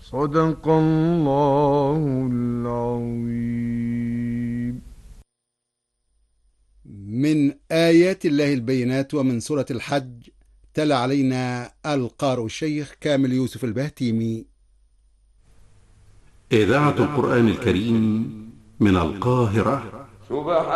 صدق الله العظيم. من آيات الله البينات ومن سورة الحج. تلا علينا القارئ الشيخ كامل يوسف البهتيمي. إذاعة القرآن الكريم من القاهرة. سبحان